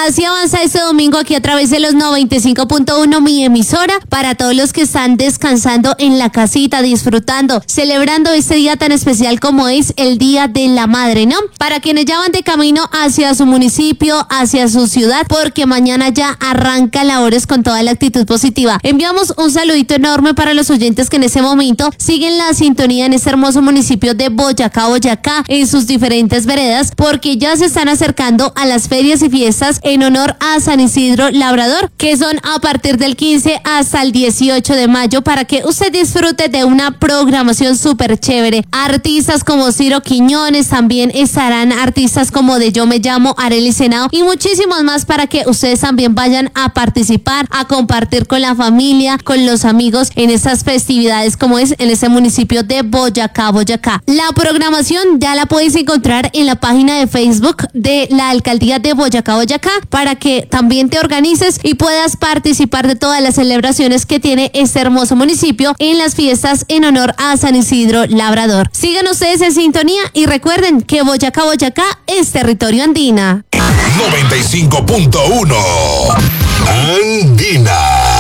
Así avanza este domingo aquí a través de los 95.1, mi emisora, para todos los que están descansando en la casita, disfrutando, celebrando este día tan especial como es el Día de la Madre, ¿no? Para quienes ya van de camino hacia su municipio, hacia su ciudad, porque mañana ya arranca labores con toda la actitud positiva. Enviamos un saludito enorme para los oyentes que en ese momento siguen la sintonía en este hermoso municipio de Boyacá, en sus diferentes veredas, porque ya se están acercando a las ferias y fiestas en honor a San Isidro Labrador, que son a partir del 15 hasta el 18 de mayo, para que usted disfrute de una programación súper chévere. Artistas como Ciro Quiñones, también estarán artistas como de Yo Me Llamo, Arely Senado y muchísimos más, para que ustedes también vayan a participar, a compartir con la familia, con los amigos en estas festividades como es en este municipio de Boyacá. La programación ya la puedes encontrar en la página de Facebook de la Alcaldía de Boyacá, para que también te organices y puedas participar de todas las celebraciones que tiene este hermoso municipio en las fiestas en honor a San Isidro Labrador. Sigan ustedes en sintonía y recuerden que Boyacá es territorio andina. 95.1 Andina.